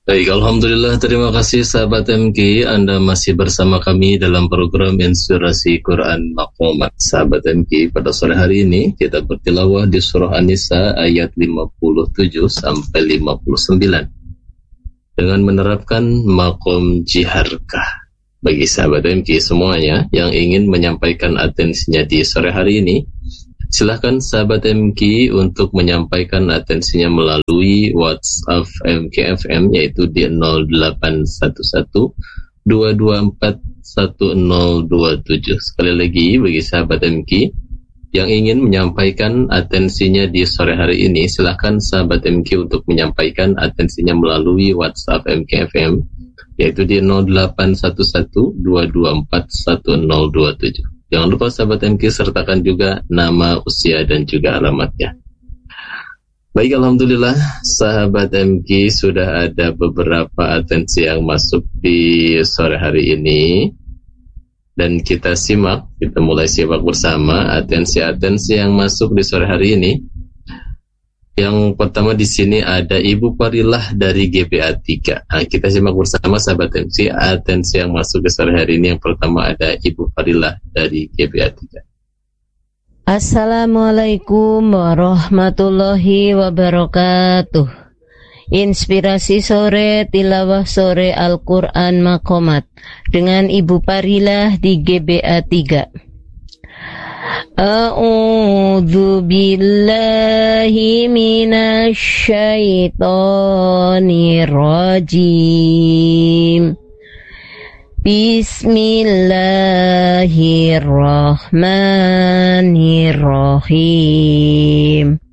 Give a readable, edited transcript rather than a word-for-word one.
Baik, Alhamdulillah, terima kasih sahabat MK. Anda masih bersama kami dalam program Inspirasi Quran Maqamat. Sahabat MK, pada sore hari ini kita bertilawah di surah An-Nisa ayat 57 sampai 59 dengan menerapkan maqam jiharkah. Bagi sahabat MK semuanya yang ingin menyampaikan atensinya di sore hari ini, silahkan sahabat MK untuk menyampaikan atensinya melalui WhatsApp MKFM, yaitu di 0811 224 1027. Sekali lagi, bagi sahabat MK yang ingin menyampaikan atensinya di sore hari ini, silahkan sahabat MK untuk menyampaikan atensinya melalui WhatsApp MKFM, yaitu di 0811 224 1027. Jangan lupa sahabat MK sertakan juga nama, usia, dan juga alamatnya. Baik, Alhamdulillah, sahabat MK sudah ada beberapa atensi yang masuk di sore hari ini. Dan kita mulai simak bersama atensi-atensi yang masuk di sore hari ini. Yang pertama di sini ada Ibu Farilah dari GBA 3. Nah, kita simak bersama sahabat MC atensi yang masuk ke sore hari ini. Yang pertama ada Ibu Farilah dari GBA 3. Assalamualaikum warahmatullahi wabarakatuh. Inspirasi sore, tilawah sore Al-Quran Maqamat dengan Ibu Farilah di GBA 3. A'udzu billahi minasy syaithanir rajim. Bismillahirrahmanirrahim.